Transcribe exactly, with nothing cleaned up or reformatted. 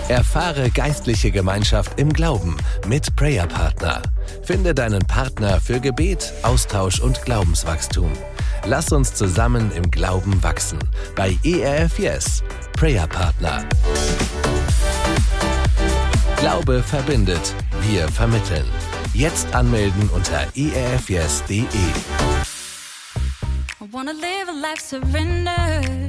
Erfahre geistliche Gemeinschaft im Glauben mit Prayer Partner. Finde deinen Partner für Gebet, Austausch und Glaubenswachstum. Lass uns zusammen im Glauben wachsen. Bei E R F Yes, Prayer Partner. Glaube verbindet. Wir vermitteln. Jetzt anmelden unter e r f yes punkt d e. I wanna live a life surrendered.